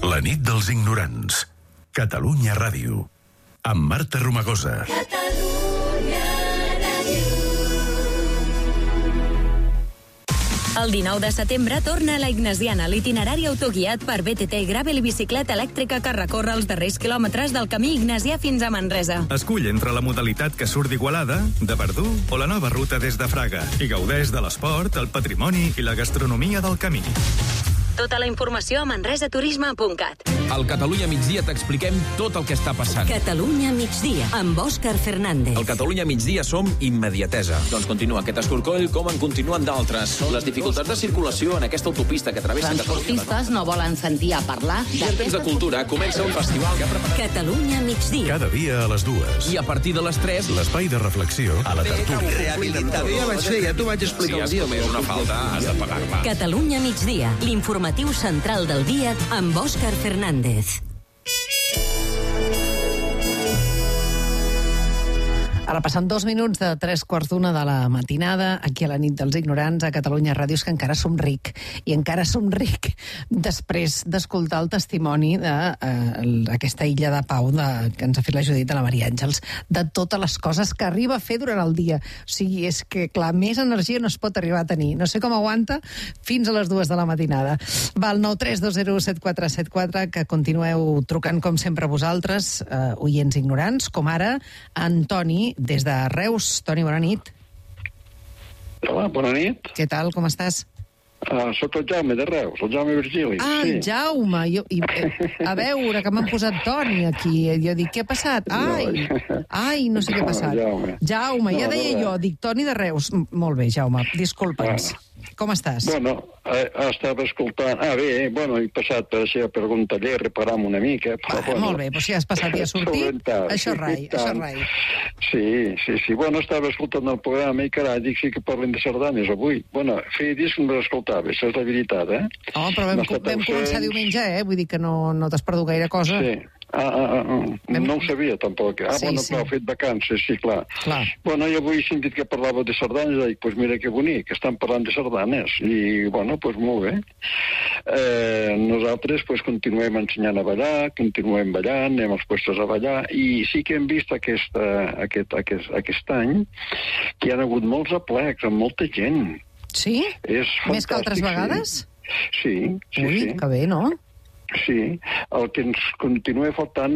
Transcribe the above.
La nit dels ignorants. Catalunya Ràdio. Amb Marta Romagosa. Catalunya Ràdio. El 19 de setembre torna a la Ignasiana l'itinerari autoguiat per BTT Gravel i bicicleta elèctrica que recorre els darrers quilòmetres del camí ignasià fins a Manresa. Escull entre la modalitat que surt d'Igualada, de Verdú o la nova ruta des de Fraga i gaudeix de l'esport, el patrimoni i la gastronomia del camí. Tota la informació a manresaturisme.cat. Al Catalunya Migdia t'expliquem tot el que està passant. Catalunya Migdia, amb Òscar Fernández. Al Catalunya Migdia som immediatesa. Doncs continua aquest escorcoll com en continuen d'altres. Les dificultats de circulació en aquesta autopista que travessa... Transportistes no volen sentir a parlar... I en temps de cultura comença un festival que ha preparat... Catalunya Migdia. Cada dia a les 2. I a partir de les 3... L'espai de reflexió a la tertúlia. Rehabilitador. Ja vaig fer, ja t'ho vaig explicar. Si has comès una falta, has de pagar-la. Catalunya Migdia, l'informatiu central del dia amb Òscar Fernández. Ara passen 2 minuts de 3:15 de la matinada, aquí a la nit dels ignorants, a Catalunya Ràdio, que encara somric. I encara somric després d'escoltar el testimoni d'aquesta illa de pau que ens ha fet la Judit de la Maria Àngels, de totes les coses que arriba a fer durant el dia. O sigui, és que, clar, més energia no es pot arribar a tenir. No sé com aguanta fins a les 2 de la matinada. Va, al 932017474, que continueu trucant, com sempre, vosaltres, oients ignorants, com ara Antoni, des de Reus. Toni, bona nit. Hola, bona nit. Què tal, com estàs? Soc el Jaume de Reus, el Jaume Virgili. Ah, sí. El Jaume. A veure, que m'han posat Toni aquí. Jo dic, què ha passat? Ai, no sé què ha passat. Jaume, ja deia jo, dic Toni de Reus. Molt bé, Jaume, disculpa'ns. Com estàs? Bueno, estava escoltant... bé, he passat per la seva pregunta allà, reparar-me una mica. Molt bé, però si has passat i has sortit, això rai. Sí. Bueno, estava escoltant el programa i carai, dic sí que parlen de sardanes avui. Bueno, feia dies que no les escoltava, això és la veritat, però vam començar diumenge, vull dir que no t'has perdut gaire cosa. Sí. No ho sabia, tampoc. Sí. He fet vacances, sí, clar. Bueno, i avui he sentit que parlava de sardanes, i dic, mira que bonic, estan parlant de sardanes, i, molt bé. Nosaltres, continuem ensenyant a ballar, continuem ballant, anem als puestos a ballar, i sí que hem vist aquest any que hi ha hagut molts aplecs amb molta gent. Sí? Més que altres vegades? Sí. Ui, que bé, no? Sí, el que ens continua faltant